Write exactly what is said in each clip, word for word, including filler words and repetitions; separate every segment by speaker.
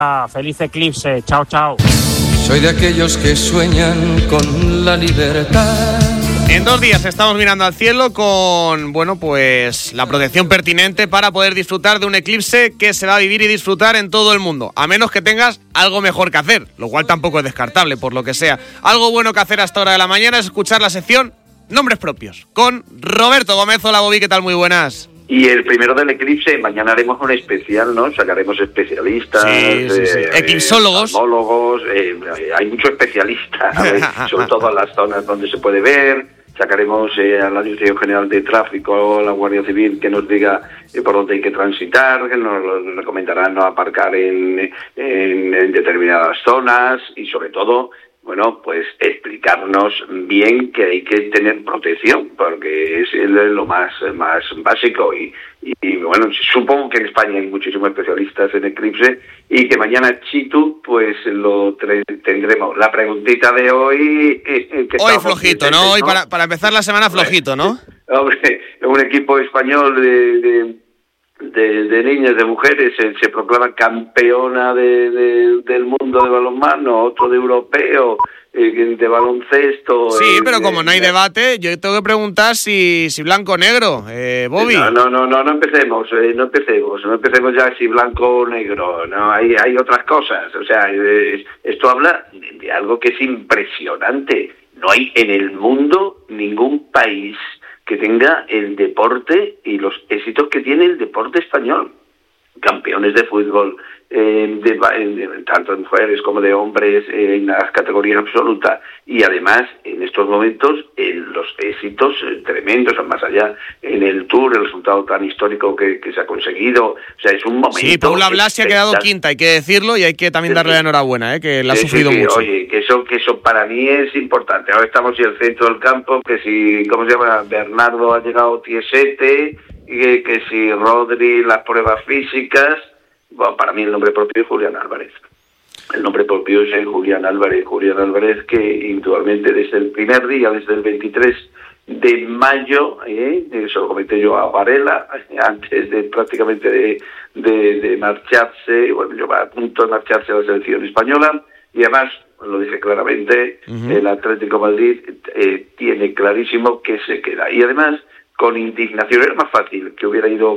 Speaker 1: Feliz eclipse, chao, chao.
Speaker 2: Soy de aquellos que sueñan con la libertad.
Speaker 3: En dos días estamos mirando al cielo con, bueno, pues la protección pertinente para poder disfrutar de un eclipse que se va a vivir y disfrutar en todo el mundo, a menos que tengas algo mejor que hacer, lo cual tampoco es descartable, por lo que sea. Algo bueno que hacer a esta hora de la mañana es escuchar la sección Nombres Propios, con Roberto Gómez. Hola, Bobby, ¿qué tal? Muy buenas.
Speaker 4: Y el primero del eclipse, mañana haremos un especial, ¿no? Sacaremos especialistas,
Speaker 3: sí, sí, sí.
Speaker 4: Eh,
Speaker 3: eclipsólogos,
Speaker 4: oftalmólogos, eh, hay muchos especialistas, eh, sobre todo en las zonas donde se puede ver. Sacaremos eh, a la Dirección General de Tráfico, a la Guardia Civil, que nos diga eh, por dónde hay que transitar, que nos recomendarán no aparcar en, en, en determinadas zonas y, sobre todo, bueno, pues explicarnos bien que hay que tener protección, porque es lo más más básico y, y, y bueno, supongo que en España hay muchísimos especialistas en eclipse y que mañana, Chitu, pues lo tre- tendremos. La preguntita de hoy... Eh, que
Speaker 3: hoy flojito, ¿no? Hoy para, para empezar la semana flojito, ¿no?
Speaker 4: Hombre, un equipo español de... de De, de niñas, de mujeres, se, se proclama campeona de, de, del mundo de balonmano, otro de europeo, eh, de baloncesto.
Speaker 3: Sí,
Speaker 4: eh,
Speaker 3: pero como
Speaker 4: eh,
Speaker 3: no hay debate, yo tengo que preguntar si, si blanco o negro, eh, Bobby.
Speaker 4: No, no, no, no, no empecemos, eh, no empecemos, no empecemos ya si blanco o negro, no, hay, hay otras cosas, o sea, eh, esto habla de, de algo que es impresionante. No hay en el mundo ningún país que tenga el deporte y los éxitos que tiene el deporte español. Campeones de fútbol, eh, de, de, tanto de mujeres como de hombres, eh, en las categorías absolutas. Y además, en estos momentos, eh, los éxitos eh, tremendos, más allá en el Tour, el resultado tan histórico que, que se ha conseguido. O sea, es un momento...
Speaker 3: Sí, Paula Blasi ha quedado quinta, hay que decirlo, y hay que también darle la enhorabuena, eh, que la ha
Speaker 4: sí,
Speaker 3: sufrido
Speaker 4: sí, sí,
Speaker 3: mucho.
Speaker 4: Oye, que eso, que eso para mí es importante. Ahora estamos en el centro del campo, que si, ¿cómo se llama? Bernardo ha llegado tiesete, y que si Rodri las pruebas físicas. Bueno, para mí el nombre propio es Julián Álvarez. El nombre propio es Julián Álvarez. Julián Álvarez, que indudablemente desde el primer día, desde el veintitrés de mayo, eh, eso lo comenté yo a Varela, antes de prácticamente de, de, de marcharse, bueno, yo a punto de marcharse a la selección española, y además, lo dije claramente, uh-huh. el Atlético de Madrid eh, tiene clarísimo que se queda. Y además, con indignación, era más fácil que hubiera ido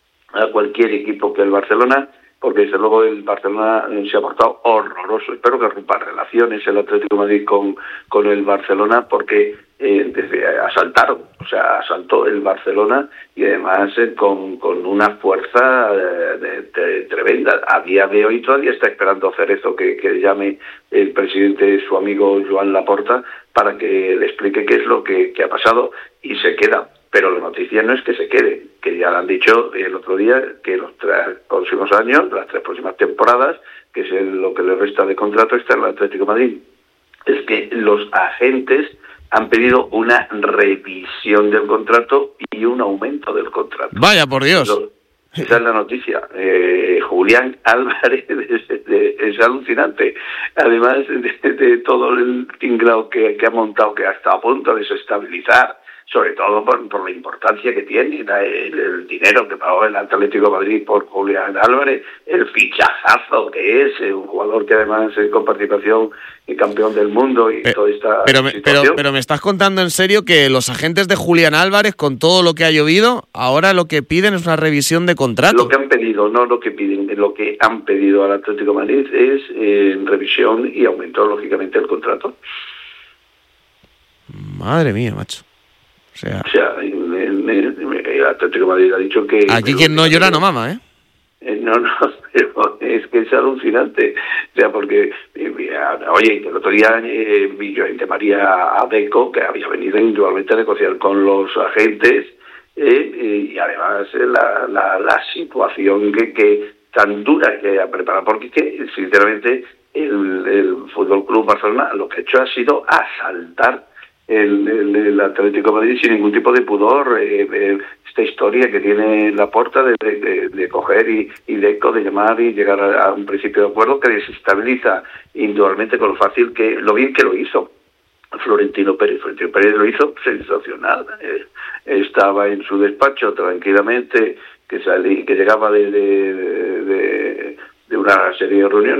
Speaker 4: a cualquier equipo que el Barcelona, porque desde luego el Barcelona se ha portado horroroso. Espero que rompa relaciones el Atlético de Madrid con, con el Barcelona, porque eh, desde asaltaron, o sea, asaltó el Barcelona y además eh, con, con una fuerza eh, de, de, tremenda. A día de hoy todavía está esperando Cerezo que, que llame el presidente, su amigo Joan Laporta, para que le explique qué es lo que, que ha pasado, y se queda. Pero la noticia no es que se quede, que ya lo han dicho el otro día, que los tres próximos años, las tres próximas temporadas, que es lo que le resta de contrato, está en el Atlético de Madrid. Es que los agentes han pedido una revisión del contrato y un aumento del contrato.
Speaker 3: Vaya, por Dios.
Speaker 4: Lo, esa es la noticia. Eh, Julián Álvarez es, es, es alucinante. Además de, de todo el tinglao que, que ha montado, que ha estado a punto de desestabilizar, sobre todo por, por la importancia que tiene, el, el dinero que pagó el Atlético de Madrid por Julián Álvarez, el fichajazo que es, un jugador que además es con participación y campeón del mundo y
Speaker 3: pero,
Speaker 4: toda esta
Speaker 3: pero me,
Speaker 4: situación.
Speaker 3: Pero, pero me estás contando en serio que los agentes de Julián Álvarez, con todo lo que ha llovido, ahora lo que piden es una revisión de contrato.
Speaker 4: Lo que han pedido, no lo que piden, lo que han pedido al Atlético de Madrid es eh, revisión y aumento, lógicamente, el contrato.
Speaker 3: Madre mía, macho. O sea,
Speaker 4: o sea el, el, el Atlético de Madrid ha dicho que...
Speaker 3: Aquí quien no llora no mama, ¿eh?
Speaker 4: Eh, no, no, pero es que es alucinante. O sea, porque, eh, oye, el otro día eh, vi yo a María Adeco, que había venido individualmente a negociar con los agentes, eh, y además eh, la, la, la situación que, que tan dura que ha preparado, porque es que, sinceramente, el, el Fútbol Club Barcelona lo que ha hecho ha sido asaltar El, el, el Atlético de Madrid sin ningún tipo de pudor, eh, eh, esta historia que tiene Laporta de, de, de coger y, y de, de llamar y llegar a, a un principio de acuerdo que desestabiliza indudablemente con lo fácil que, lo bien que lo hizo Florentino Pérez. Florentino Pérez lo hizo sensacional, eh, estaba en su despacho tranquilamente, que salí, que llegaba de, de, de, de una serie de reuniones